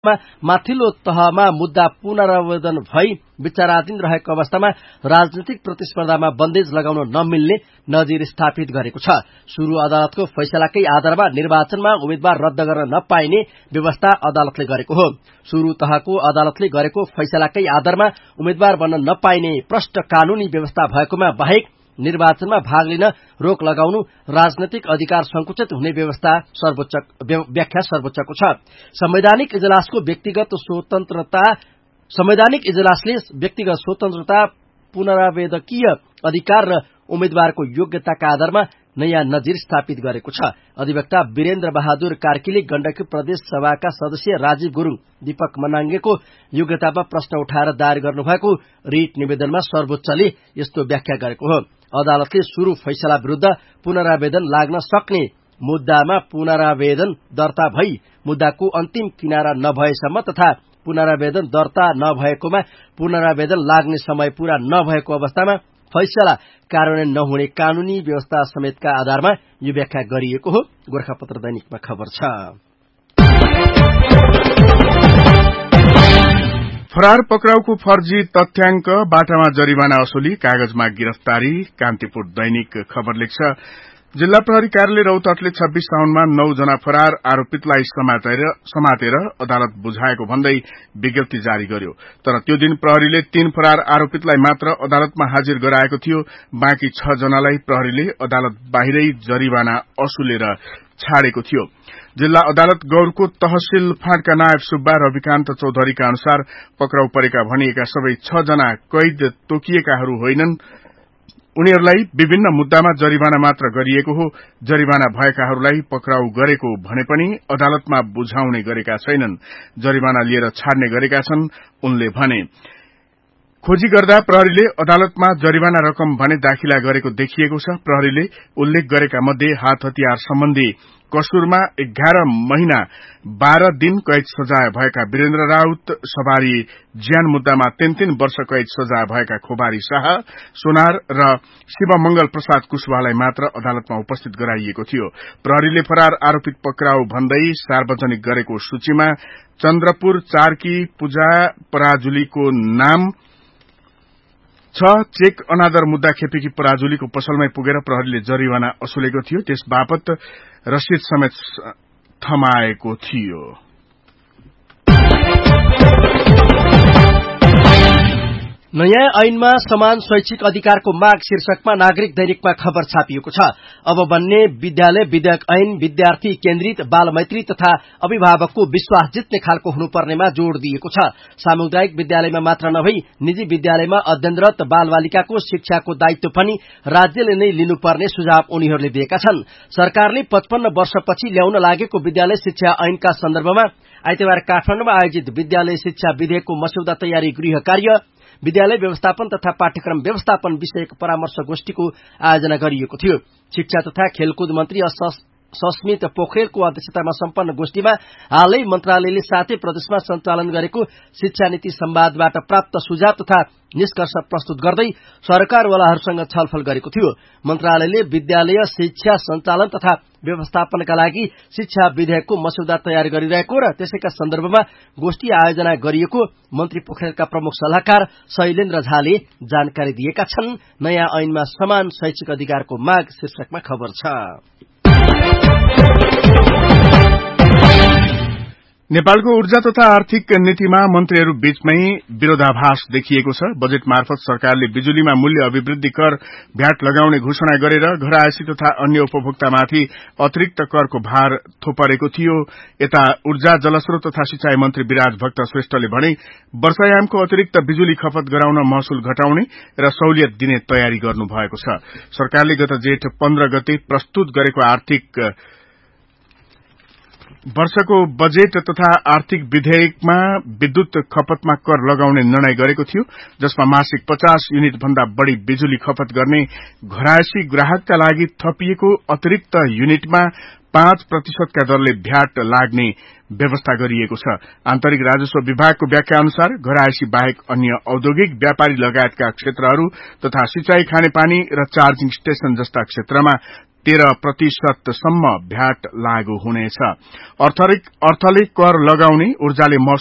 माथिल्लो तहमा मुद्दा पुनरावेदन भई विचाराधीन रहेको अवस्थामा राजनीतिक प्रतिस्पर्धामा बन्देज लगाउन नमिल्ने नजिर स्थापित गरेको छ। सुरु अदालतको फैसलाकै आधारमा निर्वाचनमा उम्मेद्वार रद्द गर्न नपाइने व्यवस्था अदालतले गरेको हो। सुरु तहको अदालतले गरेको फैसलाकै आधारमा उम्मेद्वार बन्न नपाइने प्रष्ट कानूनी व्यवस्था भएकोमा बाहेक निर्वाचनमा भाग लिन रोक लगाउनु राजनैतिक अधिकार संकुचित हुने व्याख्या सर्वोच्चको छ। संवैधानिक इजलासले व्यक्तिगत स्वतन्त्रता पुनरावेदकीय अधिकार र उम्मेद्वारको योग्यताका आधारमा नयाँ नजिर स्थापित गरेको छ। अधिवक्ता वीरेन्द्र बहादुर कार्कीले गण्डकी प्रदेश सभाका सदस्य राजीव गुरुङ, दीपक मनाङ्गेको योग्यतामा प्रश्न उठाएर दायर गर्नुभएको रिट निवेदनमा सर्वोच्चले यस्तो व्याख्या गरेको हो। अदालतले सुरु फैसला विरूद्ध पुनरावेदन लाग्न सक्ने मुद्दामा पुनरावेदन दर्ता भई मुद्दाको अन्तिम किनारा नभएसम्म तथा पुनरावेदन दर्ता नभएकोमा पुनरावेदन लाग्ने समय पूरा नभएको अवस्थामा फैसला कार्यान्वयन नहुने कानूनी व्यवस्था समेतका आधारमा यो व्याख्या गरिएको हो। गोरखापत्र दैनिकमा खबर छ। फरार पक्राउको फर्जी तथ्याङ्क बाटामा जरिवाना असुली कागजमा गिरफ्तारी कान्तिपुर दैनिक खबर लेख्छ। जिल्ला प्रहरी कार्यालय रौतहटले 26 साउनमा 9 जना फरार आरोपितलाई समातेर अदालत बुझाएको भन्दै विज्ञप्ति जारी गर्यो। तर त्यो दिन प्रहरीले 3 फरार आरोपितलाई मात्र अदालतमा हाजिर गराएको थियो। बाँकी 6 जनालाई प्रहरीले अदालत बाहिरै जरिवाना असुलेर छाडेको थियो। जिल्ला अदालत गौरको तहसील फाँटका नायब सुब्बा रविकान्त चौधरीका अनुसार पक्राउ परेका भनिएका सबै 6 जना कैद तोकिएकाहरू होइनन्। उनीहरूलाई विभिन्न मुद्दामा जरिवाना मात्र गरिएको हो। जरिवाना भएकाहरूलाई पक्राउ गरेको भने पनि अदालतमा बुझाउने गरेका छैनन्, जरिवाना लिएर छाड्ने गरेका छन् उनले भने। खोजी गर्दा प्रहरीले अदालतमा जरिवाना रकम भने दाखिला गरेको देखिएको छ। प्रहरीले उल्लेख गरेका मध्ये हात हतियार सम्बन्धी कसुरमा 11 महिना 12 दिन कैद सजाय भएका वीरेन्द्र राउत, सवारी ज्यान मुद्दामा 3 वर्ष कैद सजाय भएका खोबारी शाह, सोनार र शिवमंगल प्रसाद कुशवाहालाई मात्र अदालतमा उपस्थित गराइएको थियो। प्रहरीले फरार आरोपित पक्राउ भन्दै सार्वजनिक गरेको सूचीमा चन्द्रपुर 4 की पूजा पराजुलीको नाम छ। चेक अनादर मुद्दा खेपेकी पराजुलीको पसलमै पुगेर प्रहरीले जरिवाना असुलेको थियो। त्यस बापत रसिद समेत थमाएको थियो। नयाँ ऐनमा समान शैक्षिक अधिकारको माग शीर्षकमा नागरिक दैनिकमा खबर छापिएको छ। अब बन्ने विद्यालय विधेयक ऐन विद्यार्थी केन्द्रित, बालमैत्री तथा अभिभावकको विश्वास जित्ने खालको हुनुपर्नेमा जोड़ दिएको छ। सामुदायिक विद्यालयमा मात्र नभई निजी विद्यालयमा अध्ययनरत बालबालिकाको शिक्षाको दायित्व पनि राज्यले नै लिनुपर्ने सुझाव उनीहरूले दिएका छन्। सरकारले 55 वर्षपछि ल्याउन लागेको विद्यालय शिक्षा ऐनका सन्दर्भमा आइतबार काठमाडौँमा आयोजित विद्यालय शिक्षा विधेयकको मस्यौदा तयारी गृह कार्य, विद्यालय व्यवस्थापन तथा पाठ्यक्रम व्यवस्थापन विषयक परामर्श गोष्ठीको आयोजना गरिएको थियो। शिक्षा तथा खेलकुद मन्त्री सस्मित पोखरेलको अध्यक्षतामा सम्पन्न गोष्ठीमा हालै मन्त्रालयले 7 प्रदेशमा सञ्चालन गरेको शिक्षा नीति संवादबाट प्राप्त सुझाव तथा निष्कर्ष प्रस्तुत गर्दै सरकारवालाहरूसँग छलफल गरेको थियो। मन्त्रालयले विद्यालय शिक्षा सञ्चालन तथा व्यवस्थापनका लागि शिक्षा विधेयकको मस्यौदा तयार गरिरहेको र त्यसैका सन्दर्भमा गोष्ठी आयोजना गरिएको मन्त्री पोखरेलका प्रमुख सल्लाहकार शैलेन्द्र झाले जानकारी दिएका छन्। नयाँ ऐनमा समान शैक्षिक अधिकारको माग शीर्षकमा खबर छ। नेपालको ऊर्जा तथा आर्थिक नीतिमा मन्त्रीहरू बीचमै विरोधाभास देखिएको छ। बजेट मार्फत सरकारले बिजुलीमा मूल्य अभिवृद्धि कर भ्याट लगाउने घोषणा गरेर घरआयसी तथा अन्य उपभोक्तामाथि अतिरिक्त करको भार थोपरेको थियो। यता ऊर्जा, जलस्रोत तथा सिंचाई मन्त्री विराज भक्त श्रेष्ठले भने वर्षायामको अतिरिक्त बिजुली खपत गराउन महसुल घटाउने र सहुलियत दिने तयारी गर्नु भएको छ। सरकारले गत जेठ 15 गते प्रस्तुत गरेको आर्थिक वर्षको बजेट तथा आर्थिक विधेयकमा विद्युत खपतमा कर लगाउने निर्णय गरेको थियो, जसमा मासिक 50 युनिट भन्दा बढ़ी बिजुली खपत गर्ने घरआयसी ग्राहकका लागि थपिएको अतिरिक्त युनिटमा 5% का दरले भ्याट लाग्ने व्यवस्था गरिएको छ। आन्तरिक राजस्व विभागको व्याख्या अनुसार घरआयसी बाहेक अन्य औद्योगिक व्यापारी लगायतका क्षेत्रहरू तथा सिंचाई, खानेपानी र चार्जिङ स्टेशन जस्ता क्षेत्रमा 13% सम्म भ्याट लागू हुनेछ। अर्थले कर लगाउने ऊर्जाले